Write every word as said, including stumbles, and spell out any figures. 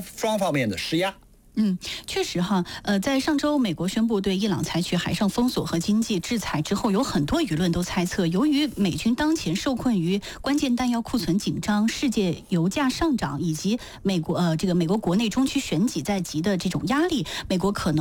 双方面的施压。 嗯，确实哈，呃，在上周美国宣布对伊朗采取海上封锁和经济制裁之后，有很多舆论都猜测，由于美军当前受困于关键弹药库存紧张、世界油价上涨以及美国呃这个美国国内中期选举在即的这种压力，美国可能